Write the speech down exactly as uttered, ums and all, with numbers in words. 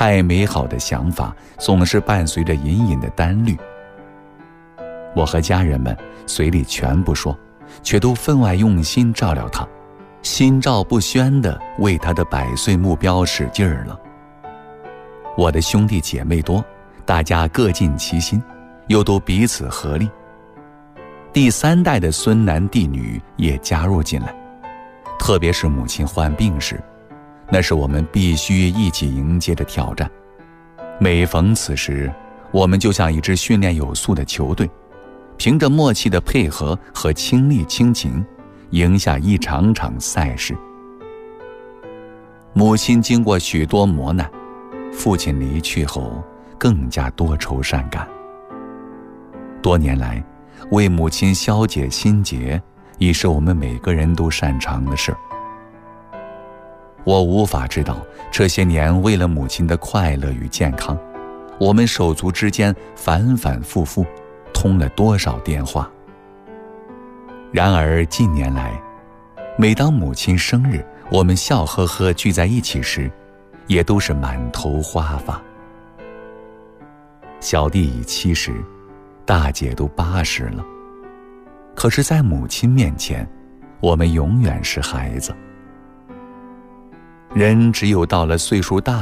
太美好的想法总是伴随着隐隐的担虑。我和家人们随里全不说，却都分外用心照料他，心照不宣地为他的百岁目标使劲儿了。我的兄弟姐妹多，大家各尽其心，又都彼此合力。第三代的孙男弟女也加入进来，特别是母亲患病时，那是我们必须一起迎接的挑战。每逢此时，我们就像一支训练有素的球队，凭着默契的配合和亲力亲情，赢下一场场赛事。母亲经过许多磨难，父亲离去后更加多愁善感。多年来，为母亲消解心结已是我们每个人都擅长的事儿。我无法知道这些年为了母亲的快乐与健康，我们手足之间反反复复通了多少电话。然而近年来，每当母亲生日，我们笑呵呵聚在一起时，也都是满头花发。小弟已七十，大姐都八十了，可是在母亲面前，我们永远是孩子。人只有到了岁数大